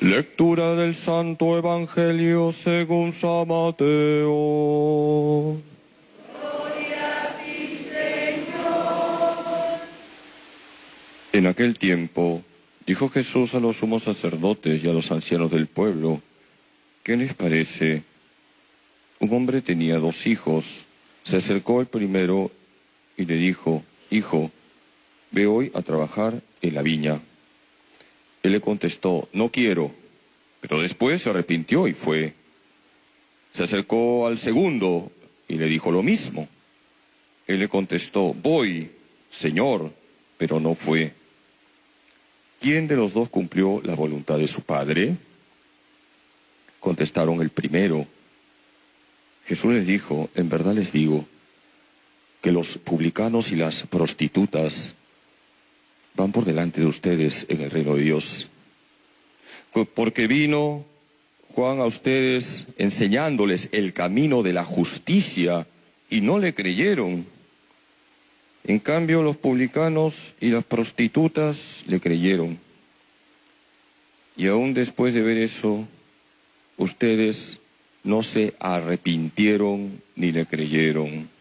Lectura del Santo Evangelio según San Mateo. Gloria a ti, Señor. En aquel tiempo dijo Jesús a los sumos sacerdotes y a los ancianos del pueblo: ¿Qué les parece? Un hombre tenía 2 hijos. Se acercó el primero y le dijo: Hijo, ve hoy a trabajar en la viña. Él le contestó: No quiero. Pero después se arrepintió y fue. Se acercó al segundo y le dijo lo mismo. Él le contestó: Voy, Señor, pero no fue. ¿Quién de los 2 cumplió la voluntad de su padre? Contestaron: el primero. Jesús les dijo: En verdad les digo que los publicanos y las prostitutas van por delante de ustedes en el reino de Dios. Porque vino Juan a ustedes enseñándoles el camino de la justicia y no le creyeron. En cambio, los publicanos y las prostitutas le creyeron. Y aún después de ver eso, ustedes no se arrepintieron ni le creyeron.